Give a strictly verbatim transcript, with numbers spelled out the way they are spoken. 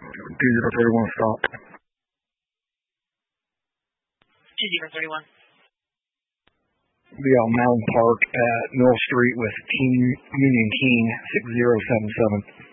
two zero three one, stop. two zero three one. Be on Mountain Park at Mill Street with King, Union King six zero seven seven.